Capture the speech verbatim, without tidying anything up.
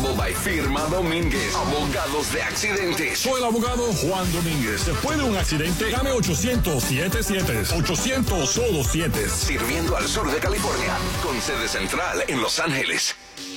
Abogado by Firma Domínguez. Abogados de accidentes. Soy el abogado Juan Domínguez. Después de un accidente, llame ochocientos siete siete. ochocientos solo siete. Sirviendo al sur de California. Con sede central en Los Ángeles.